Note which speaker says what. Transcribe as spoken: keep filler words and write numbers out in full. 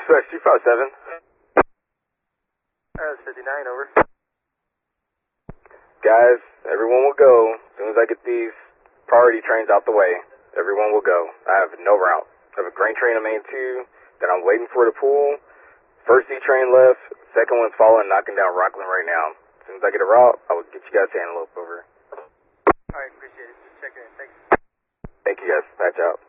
Speaker 1: Northwest two five seven.
Speaker 2: That's fifty-nine, over.
Speaker 1: Guys, everyone will go. As soon as I get these priority trains out the way, everyone will go. I have no route. I have a grain train on main two that I'm waiting for to pull. First E train left, second one's following, knocking down Rockland right now. As soon as I get a route, I will get you guys to Antelope, over.
Speaker 2: Alright, appreciate it. Just checking in. Thanks.
Speaker 1: Thank you guys. Patch out.